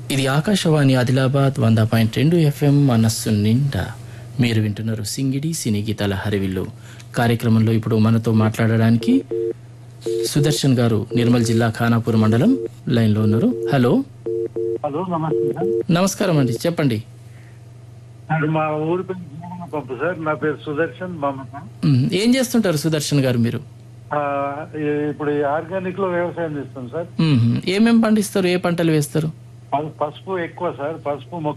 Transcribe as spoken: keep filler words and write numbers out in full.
ఇది ఆకాశవాణి ఆదిలాబాద్ వంద పాయింట్ రెండు ఎఫ్ఎం మనస్సు నిండా. మీరు వింటున్నారు సింగిడి సినీ గీతాల హరివిల్లు కార్యక్రమంలో. ఇప్పుడు మనతో మాట్లాడడానికి సుదర్శన్ గారు నిర్మల్ జిల్లా ఖానాపూర్ మండలం లైన్లో ఉన్నారు. హలో హలో, నమస్తే సార్. నమస్కారం అండి, చెప్పండి. సార్, మా ఊరి పేరు జీవన పంపు సార్. నా పేరు సుదర్శన్ మమత. మ్, ఏం చేస్తుంటారు సుదర్శన్ గారు మీరు? ఆ, ఈ- ఇప్పుడు ఆర్గానిక్ లో వ్యవసాయం చేస్తాం సార్. మ్మ్. ఏమేం పండిస్తారు, ఏ పంటలు వేస్తారు? ప- పసుపు ఎక్కువ సార్. పసుపు